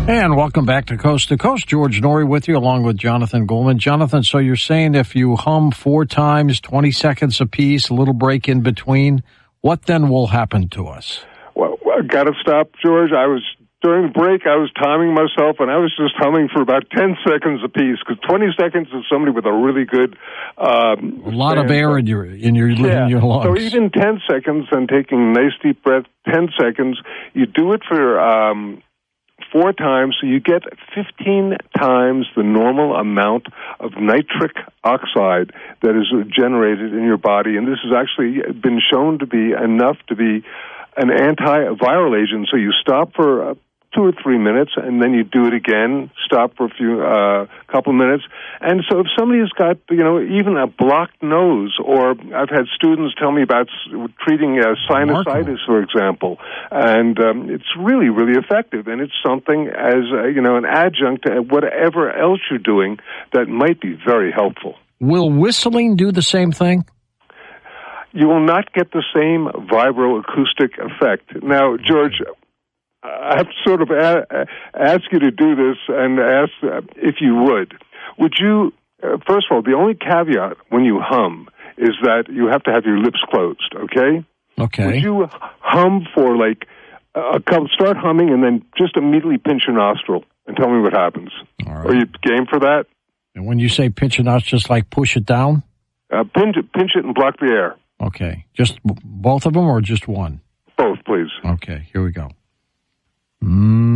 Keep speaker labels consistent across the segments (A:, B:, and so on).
A: And welcome back to Coast. George Norrie with you, along with Jonathan Goldman. Jonathan, so you're saying if you hum 4 times, 20 seconds apiece, a little break in between, what then will happen to us?
B: Well, I got to stop, George. During the break, I was timing myself, and I was just humming for about 10 seconds apiece, because 20 seconds is somebody with a really good...
A: a lot of air in your lungs.
B: So even 10 seconds and taking a nice deep breath, 10 seconds, you do it for 4 times, so you get 15 times the normal amount of nitric oxide that is generated in your body, and this has actually been shown to be enough to be an antiviral agent. So you stop for 2 or 3 minutes, and then you do it again, stop for a couple minutes. And so if somebody has got, even a blocked nose, or I've had students tell me about treating sinusitis, for example, and it's really, really effective. And it's something as, an adjunct to whatever else you're doing that might be very helpful.
A: Will whistling do the same thing?
B: You will not get the same vibroacoustic effect. Now, George, I have to sort of ask you to do this, and ask if you would. Would you, first of all, the only caveat when you hum is that you have to have your lips closed, okay?
A: Okay.
B: Would you hum for start humming and then just immediately pinch your nostril and tell me what happens?
A: All right.
B: Are you game for that?
A: And when you say pinch your nostril, just like push it down?
B: Pinch it and block the air.
A: Okay. Just both of them or just one?
B: Both, please.
A: Okay, here we go. Okay,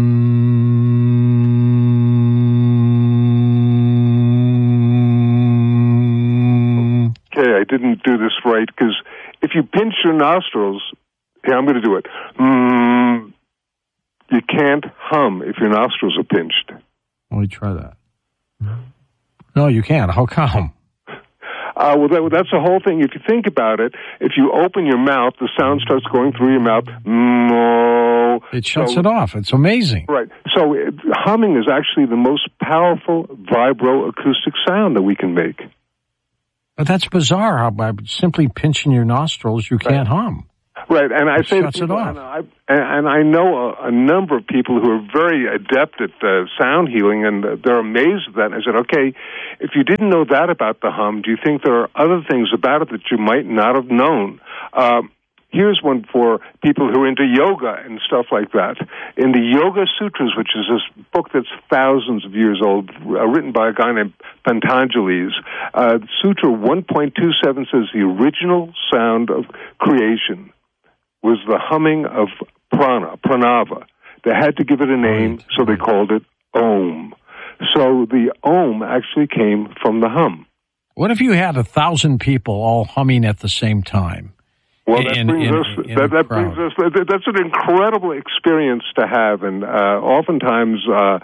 B: I didn't do this right, because if you pinch your nostrils, I'm going to do it. You can't hum if your nostrils are pinched.
A: Let me try that. No, you can't. How come?
B: That's the whole thing. If you think about it, if you open your mouth, the sound starts going through your mouth.
A: It shuts it off. It's amazing.
B: Right. So humming is actually the most powerful vibroacoustic sound that we can make.
A: But that's bizarre. How by simply pinching your nostrils, you can't hum.
B: Right, and I say
A: shuts it off.
B: And I know a number of people who are very adept at sound healing, and they're amazed at that. And I said, okay, if you didn't know that about the hum, do you think there are other things about it that you might not have known? Here's one for people who are into yoga and stuff like that. In the Yoga Sutras, which is this book that's thousands of years old, written by a guy named Patanjali, Sutra 1.27 says the original sound of creation was the humming of pranava. They had to give it a name, so they called it Om. So the Om actually came from the hum.
A: What if you had 1,000 people all humming at the same time?
B: Well, that's an incredible experience to have, and oftentimes,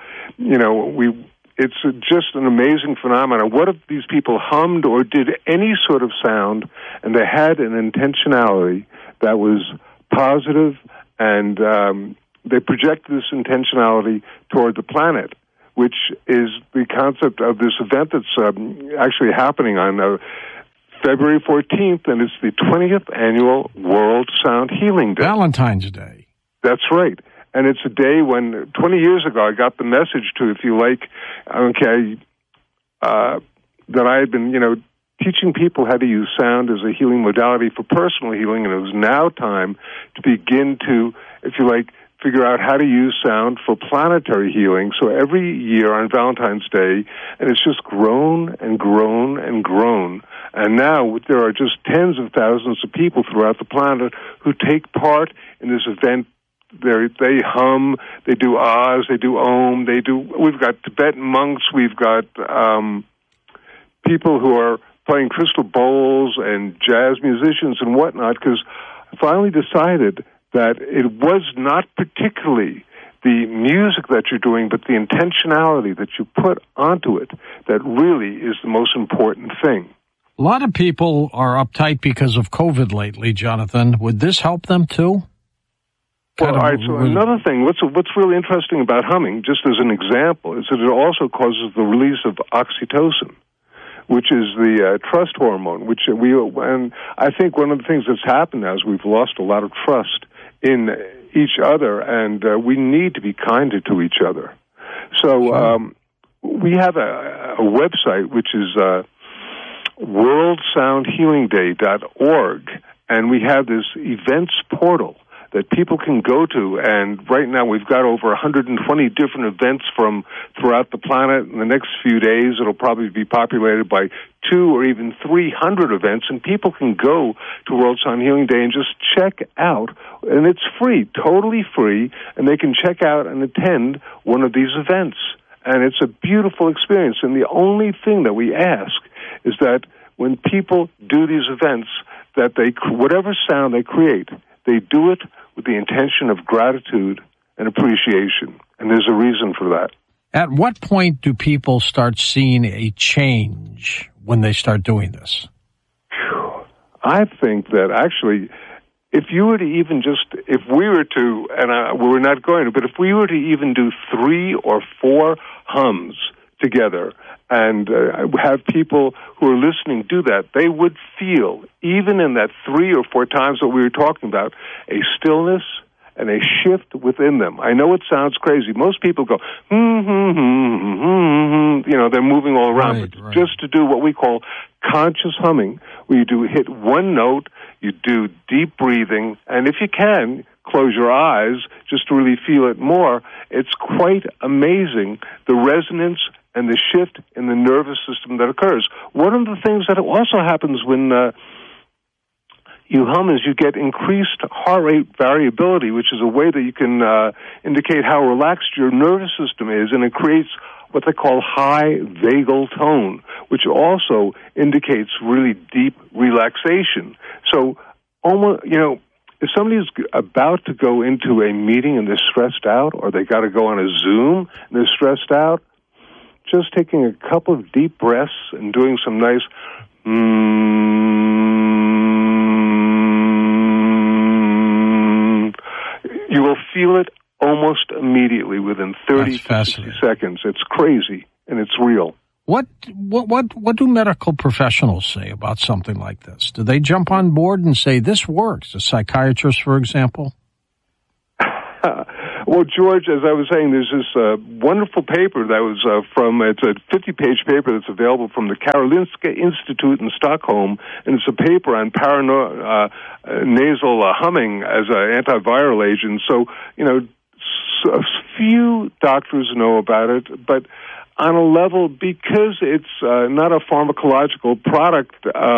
B: it's just an amazing phenomenon. What if these people hummed or did any sort of sound, and they had an intentionality that was positive, and they projected this intentionality toward the planet, which is the concept of this event that's actually happening on February 14th, and it's the 20th annual World Sound Healing Day.
A: Valentine's Day.
B: That's right. And it's a day when, 20 years ago, I got the message to, if you like, that I had been, teaching people how to use sound as a healing modality for personal healing, and it was now time to begin to, if you like, figure out how to use sound for planetary healing. So every year on Valentine's Day, and it's just grown and grown and grown. And now there are just tens of thousands of people throughout the planet who take part in this event. They hum, they do ahs, they do om, we've got Tibetan monks, we've got people who are playing crystal bowls and jazz musicians and whatnot, because I finally decided that it was not particularly the music that you're doing, but the intentionality that you put onto it that really is the most important thing.
A: A lot of people are uptight because of COVID lately, Jonathan. Would this help them too?
B: Well, all right, so another thing, what's really interesting about humming, just as an example, is that it also causes the release of oxytocin, which is the trust hormone, and I think one of the things that's happened now is we've lost a lot of trust in each other, and we need to be kinder to each other. So we have a website, which is worldsoundhealingday.org, and we have this events portal that people can go to, and right now we've got over 120 different events from throughout the planet. In the next few days, it'll probably be populated by 200 or even 300 events, and people can go to World Sound Healing Day and just check out, and it's free, totally free, and they can check out and attend one of these events. And it's a beautiful experience, and the only thing that we ask is that when people do these events, that they, whatever sound they create, they do it with the intention of gratitude and appreciation. And there's a reason for that.
A: At what point do people start seeing a change when they start doing this?
B: I think that actually, if you were to even just, if we were to, and we're not going to, but if we were to even do 3 or 4 hums together and have people who are listening do that, they would feel, even in that 3 or 4 times that we were talking about, a stillness and a shift within them. I know it sounds crazy. Most people go, they're moving all around. But just to do what we call conscious humming, where you do hit one note, you do deep breathing, and if you can, close your eyes just to really feel it more. It's quite amazing, the resonance and the shift in the nervous system that occurs. One of the things that also happens when you hum is you get increased heart rate variability, which is a way that you can indicate how relaxed your nervous system is, and it creates what they call high vagal tone, which also indicates really deep relaxation. So, almost, if somebody's about to go into a meeting and they're stressed out, or they got to go on a Zoom and they're stressed out, just taking a couple of deep breaths and doing some nice you will feel it almost immediately within 30 to 60 seconds. It's crazy, and it's real.
A: What do medical professionals say about something like this? Do they jump on board and say, this works? A psychiatrist, for example?
B: Well, George, as I was saying, there's this wonderful paper that was it's a 50-page paper that's available from the Karolinska Institute in Stockholm, and it's a paper on nasal humming as an antiviral agent. So, a few doctors know about it, but on a level, because it's not a pharmacological product.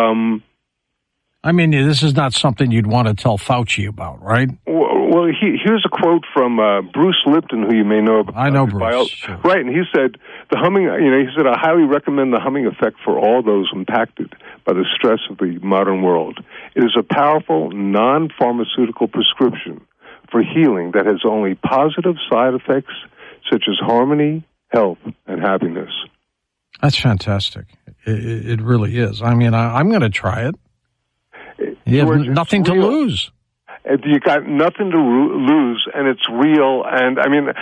A: This is not something you'd want to tell Fauci about, right?
B: Well, here's a quote from Bruce Lipton, who you may know about.
A: I know Bruce. Sure.
B: Right, and he said, the humming, he said, I highly recommend the humming effect for all those impacted by the stress of the modern world. It is a powerful, non-pharmaceutical prescription for healing that has only positive side effects, such as harmony, health, and happiness.
A: That's fantastic. It really is. I'm going to try it. You have nothing to lose.
B: You got nothing to lose, and it's real. And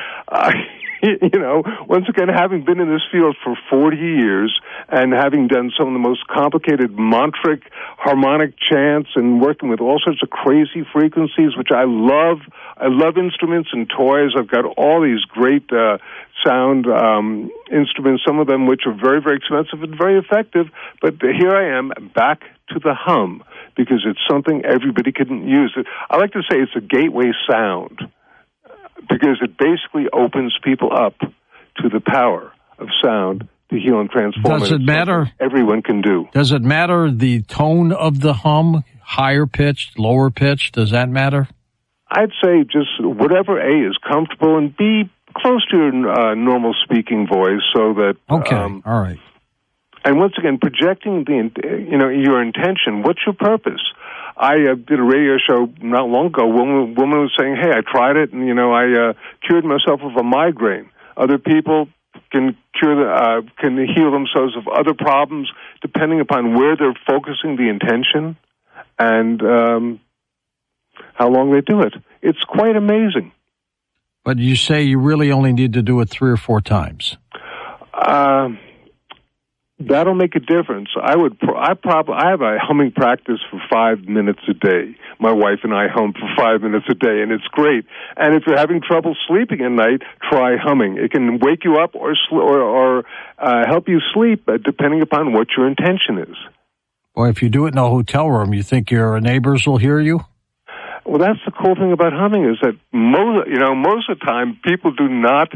B: once again, having been in this field for 40 years and having done some of the most complicated mantric harmonic chants and working with all sorts of crazy frequencies, which I love. I love instruments and toys. I've got all these great sound instruments, some of them which are very, very expensive and very effective. But here I am back to the hum, because it's something everybody can use. I like to say it's a gateway sound, because it basically opens people up to the power of sound to heal and transform.
A: Does it matter?
B: Everyone can do.
A: Does it matter the tone of the hum, higher pitched, lower pitched? Does that matter?
B: I'd say just whatever A is comfortable, and B, close to your normal speaking voice, so that...
A: Okay, all right.
B: And once again, projecting your intention. What's your purpose? I did a radio show not long ago. A woman was saying, "Hey, I tried it, and I cured myself of a migraine." Other people can heal themselves of other problems depending upon where they're focusing the intention and how long they do it. It's quite amazing.
A: But you say you really only need to do it 3 or 4 times.
B: That'll make a difference. I have a humming practice for 5 minutes a day. My wife and I hum for 5 minutes a day, and it's great. And if you're having trouble sleeping at night, try humming. It can wake you up or help you sleep, depending upon what your intention is.
A: Or if you do it in a hotel room, you think your neighbors will hear you?
B: Well, that's the cool thing about humming is that most of the time people do not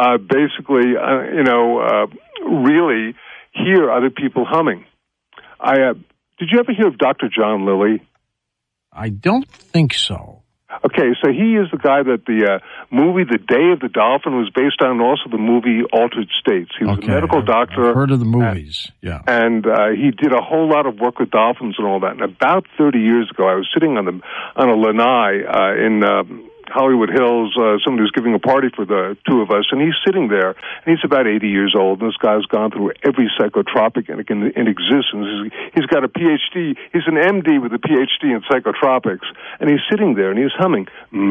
B: really hear other people humming. Did you ever hear of Dr. John Lilly?
A: I don't think so.
B: Okay, so he is the guy that the movie The Day of the Dolphin was based on, and also the movie Altered States. He was a medical doctor.
A: I've heard of the movies, yeah.
B: And he did a whole lot of work with dolphins and all that. And about 30 years ago, I was sitting on a lanai in Hollywood Hills. Somebody was giving a party for the two of us, and he's sitting there, and he's about 80 years old, and this guy's gone through every psychotropic in existence. He's got a PhD. He's an MD with a PhD in psychotropics, and he's sitting there, and he's humming.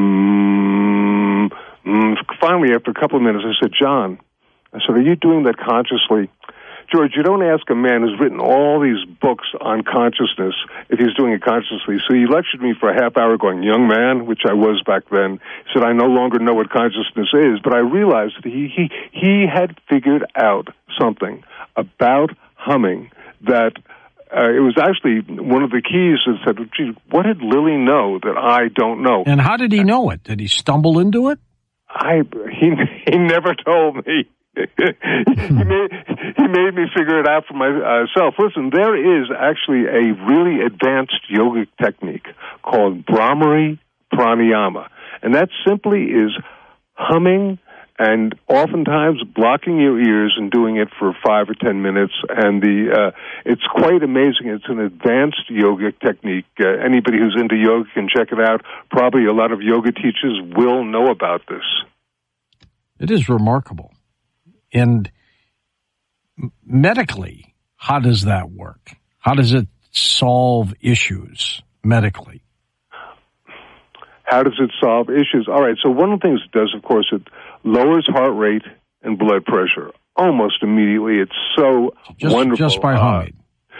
B: Finally, after a couple of minutes, I said, John, are you doing that consciously? George, you don't ask a man who's written all these books on consciousness if he's doing it consciously. So he lectured me for a half hour going, young man, which I was back then. He said, I no longer know what consciousness is, but I realized that he had figured out something about humming that it was actually one of the keys that said, gee, what did Lilly know that I don't know?
A: And how did he know it? Did he stumble into it?
B: He never told me. he made me figure it out for myself. Listen, there is actually a really advanced yogic technique called Bhramari Pranayama, and that simply is humming and oftentimes blocking your ears and doing it for 5 or 10 minutes. And it's quite amazing. It's an advanced yogic technique. Anybody who's into yoga can check it out. Probably a lot of yoga teachers will know about this.
A: It is remarkable. And medically, how does that work? How does it solve issues medically?
B: How does it solve issues? All right, so one of the things it does, of course, it lowers heart rate and blood pressure almost immediately. It's so wonderful.
A: Just by humming.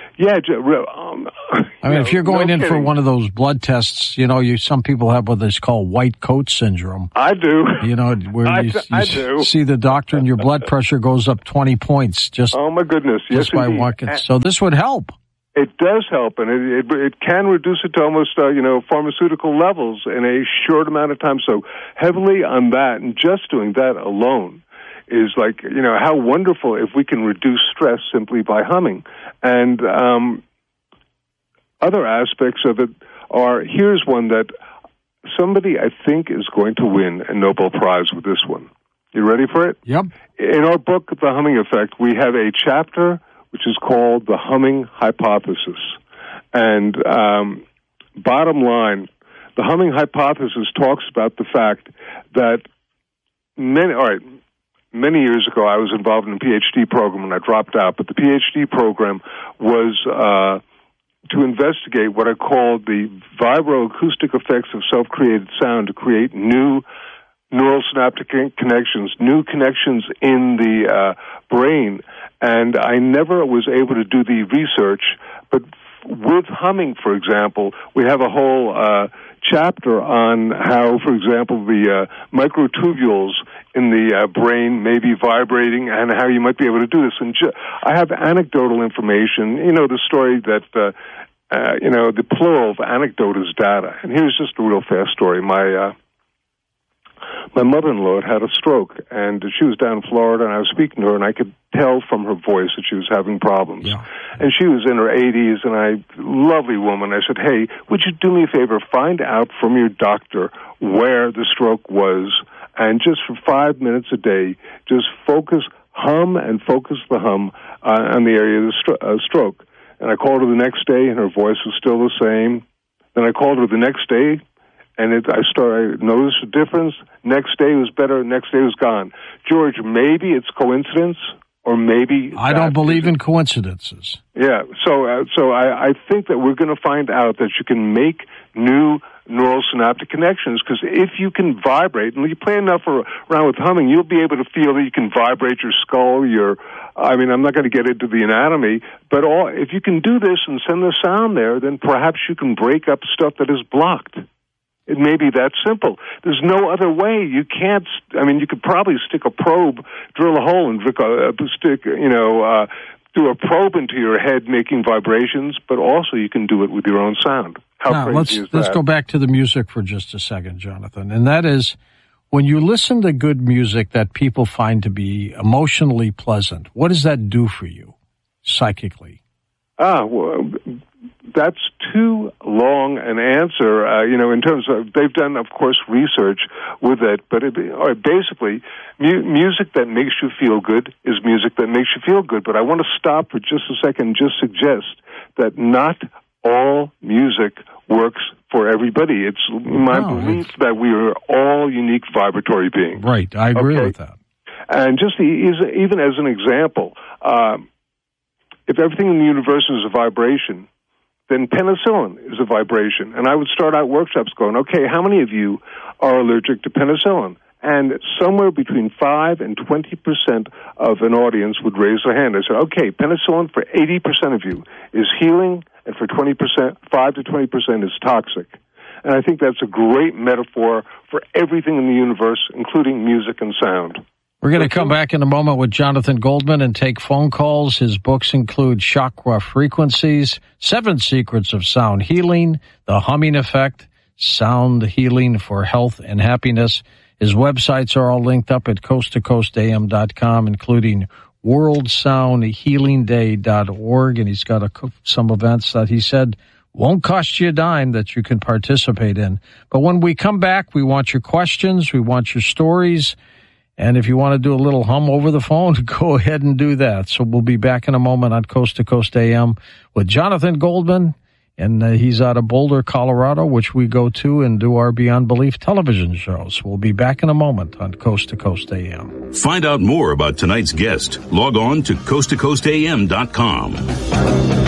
A: If you're going in for one of those blood tests, some people have what they call white coat syndrome.
B: I do.
A: Where you see the doctor and your blood pressure goes up 20 points. Oh
B: my goodness!
A: Just by walking. So this would help.
B: It does help, and it can reduce it to almost pharmaceutical levels in a short amount of time. So heavily on that, and just doing that alone is like, how wonderful if we can reduce stress simply by humming. And other aspects of it are, here's one that somebody I think is going to win a Nobel Prize with this one. You ready for it?
A: Yep.
B: In our book, The Humming Effect, we have a chapter which is called The Humming Hypothesis. And bottom line, the humming hypothesis talks about the fact that many years ago, I was involved in a PhD program, and I dropped out. But the PhD program was to investigate what I called the vibroacoustic effects of self-created sound to create new neural synaptic connections, new connections in the brain. And I never was able to do the research. But with humming, for example, we have a whole chapter on how, for example, the microtubules in the brain may be vibrating and how you might be able to do this. And I have anecdotal information, the story that, the plural of anecdote is data. And here's just a real fast story. My mother-in-law had a stroke, and she was down in Florida, and I was speaking to her, and I could tell from her voice that she was having problems.
A: Yeah.
B: And she was in her 80s, and lovely woman. I said, hey, would you do me a favor, find out from your doctor where the stroke was, and just for 5 minutes a day, just hum the hum on the area of the stroke. And I called her the next day, and her voice was still the same. Then I called her the next day, and I noticed a difference. Next day was better. Next day was gone. George, maybe it's coincidence, or maybe
A: I don't believe in coincidences.
B: Yeah, so I think that we're going to find out that you can make new neural synaptic connections, because if you can vibrate, and you play enough around with humming, you'll be able to feel that you can vibrate your skull, I'm not going to get into the anatomy, but if you can do this and send the sound there, then perhaps you can break up stuff that is blocked. It may be that simple. There's no other way. You can't, you could probably stick a probe, drill a hole and do a probe into your head making vibrations, but also you can do it with your own sound. How crazy is that?
A: Let's go back to the music for just a second, Jonathan. And that is, when you listen to good music that people find to be emotionally pleasant, what does that do for you psychically?
B: Well, that's too long an answer, in terms of, they've done, of course, research with it, but basically, music that makes you feel good is music that makes you feel good. But I want to stop for just a second and just suggest that not all music works for everybody. It's my belief that we are all unique vibratory beings.
A: Right, I agree with that.
B: And just even as an example, if everything in the universe is a vibration, then penicillin is a vibration. And I would start out workshops going, okay, how many of you are allergic to penicillin? And somewhere between 5 and 20% of an audience would raise their hand. I said, okay, penicillin for 80% of you is healing, and for 5 to 20% is toxic. And I think that's a great metaphor for everything in the universe, including music and sound.
A: We're going to come back in a moment with Jonathan Goldman and take phone calls. His books include Chakra Frequencies, 7 Secrets of Sound Healing, The Humming Effect, Sound Healing for Health and Happiness. His websites are all linked up at coasttocoastam.com, including worldsoundhealingday.org. And he's got some events that he said won't cost you a dime that you can participate in. But when we come back, we want your questions, we want your stories. And if you want to do a little hum over the phone, go ahead and do that. So we'll be back in a moment on Coast to Coast AM with Jonathan Goldman. And he's out of Boulder, Colorado, which we go to and do our Beyond Belief television shows. We'll be back in a moment on Coast to Coast AM.
C: Find out more about tonight's guest. Log on to coasttocoastam.com.